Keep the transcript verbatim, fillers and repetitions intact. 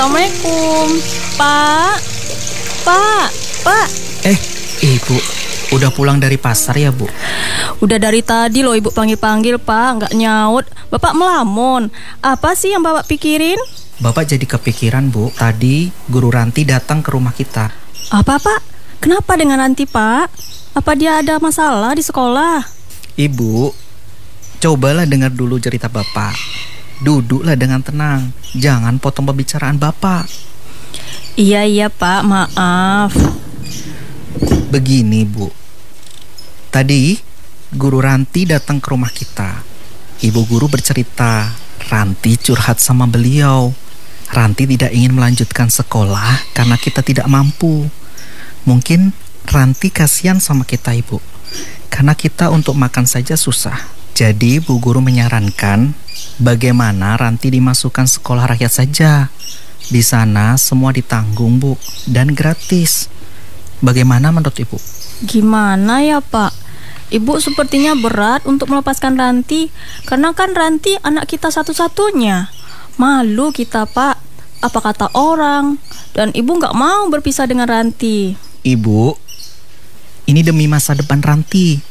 Assalamualaikum, Pak. Pak, Pak. Eh, Ibu, udah pulang dari pasar ya, Bu? Udah dari tadi loh Ibu panggil-panggil, Pak, nggak nyaut. Bapak melamun. Apa sih yang Bapak pikirin? Bapak jadi kepikiran, Bu. Tadi Guru Ranti datang ke rumah kita. Apa, Pak? Kenapa dengan Ranti, Pak? Apa dia ada masalah di sekolah? Ibu, cobalah dengar dulu cerita Bapak. Duduklah dengan tenang. Jangan potong pembicaraan Bapak. Iya, iya, Pak. Maaf. Begini, Bu. Tadi Guru Ranti datang ke rumah kita. Ibu guru bercerita, Ranti curhat sama beliau. Ranti tidak ingin melanjutkan sekolah karena kita tidak mampu. Mungkin Ranti kasihan sama kita, Ibu. Karena kita untuk makan saja susah. Jadi Bu Guru menyarankan bagaimana Ranti dimasukkan sekolah rakyat saja. Di sana semua ditanggung, Bu, dan gratis. Bagaimana menurut Ibu? Gimana ya, Pak? Ibu sepertinya berat untuk melepaskan Ranti. Karena kan Ranti anak kita satu-satunya. Malu kita, Pak. Apa kata orang? Dan Ibu gak mau berpisah dengan Ranti. Ibu, ini demi masa depan Ranti.